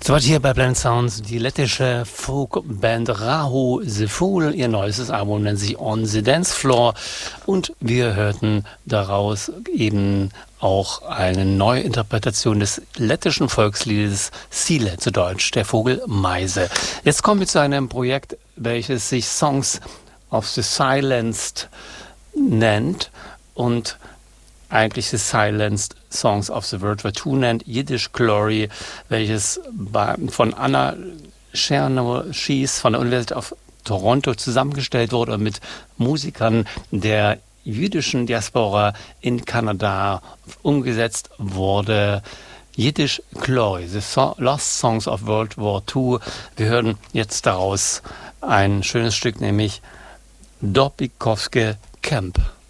Soweit hier bei Blend Sounds die lettische Folkband Rahu the Fool. Ihr neuestes Album nennt sich On the Dance Floor und wir hörten daraus eben auch eine Neuinterpretation des lettischen Volksliedes Sile, zu Deutsch der Vogel Meise. Jetzt kommen wir zu einem Projekt, welches sich Songs of the Silenced nennt und eigentlich The Silenced Songs of the World War II nennt, Yiddish Glory, welches von Anna Chernow-Schies von der Universität of Toronto zusammengestellt wurde und mit Musikern der jüdischen Diaspora in Kanada umgesetzt wurde. Yiddish Glory, The Lost Songs of World War II. Wir hören jetzt daraus ein schönes Stück, nämlich Dobikowske Camp.